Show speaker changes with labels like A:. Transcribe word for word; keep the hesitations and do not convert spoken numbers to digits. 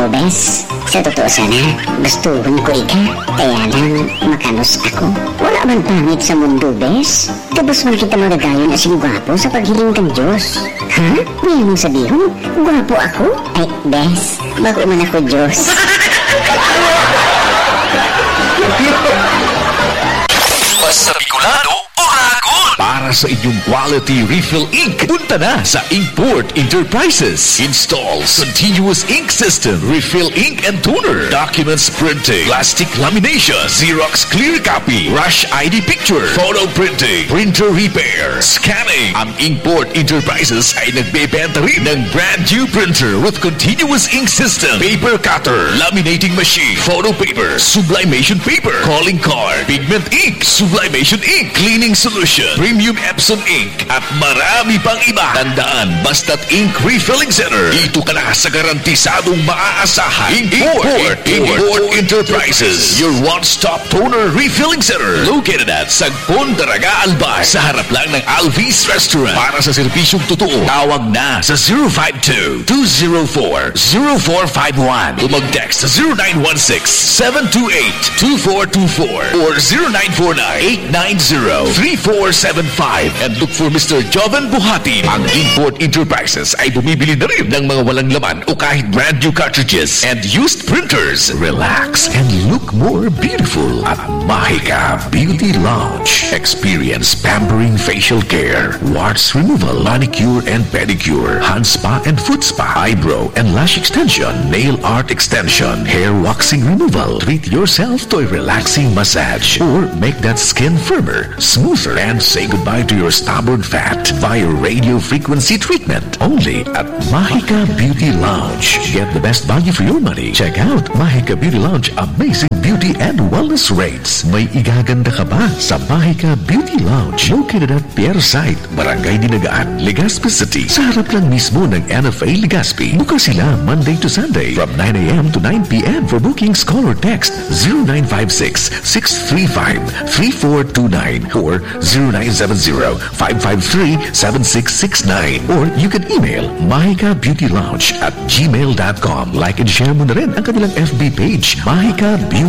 A: mo, bes. Sa totoo sana, gustuhon ko ika. Kaya lang, makanos ako. Wala man pangit sa mundo, bes. Tapos man kita magagayon na sing gwapo sa paghiling kang Diyos. Ha? May mong sabihin? Gwapo ako? Ay, bes, bago man ako Diyos.
B: Basta Bicolano o Ragon. Para sa inyong quality refill ink, punta na sa Inkport Enterprises. Installs continuous ink system, refill ink and toner, documents printing, plastic lamination, Xerox clear copy, Rush I D picture, photo printing, printer repair, scanning. Ang Inkport Enterprises ay nagbebenta rin ng brand new printer with continuous ink system, paper cutter, laminating machine, photo paper, sublimation paper, calling card, pigment ink, sublimation ink, cleaning solution, premium Epson ink, at marami pang iba. Tandaan, basta't ink refilling center, dito ka na sa garantisadong maaasahan. Inkport, Inkport Enterprises, your one-stop toner refilling center, located at Sagpon, Daraga, Albay, sa harap lang ng Alvis Restaurant. Para sa serbisyong totoo, tawag na sa zero five two, two zero four, zero four five one o mag-text sa zero nine one six, seven two eight, two four two four or zero nine four nine, eight nine zero, three four seven five and look for Mister Joven Buhatin. Ang Inkport Enterprises ay bumibili na rin ng mga walang laman o kahit brand new cartridges and used printers. Relax and look more beautiful at Mahika Beauty Lounge. Experience pampering facial care, warts removal, manicure and pedicure, hand spa and foot spa, eyebrow and lash extension, nail art extension, hair waxing removal. Treat yourself to a relaxing massage or make that skin firmer, smoother, and say goodbye to your stubborn fat via radio frequency treatment. Only at Mahika Beauty Lounge. Get the best value for your money. Check out Mahika Beauty Lounge amazing beauty and wellness rates. May igaganda ka ba sa Mahika Beauty Lounge located at Pierre Site, Barangay Dinagaan, Legazpi City. Sa harap lang mismo ng N F A Legazpi. Bukas sila Monday to Sunday from nine a m to nine p m For bookings, call or text zero nine five six, six three five, three four two nine or zero nine seven zero, five five three, seven six six nine or you can email mahika beauty lounge at gmail dot com. Like and share mo na rin ang kanilang F B page, Mahika Beauty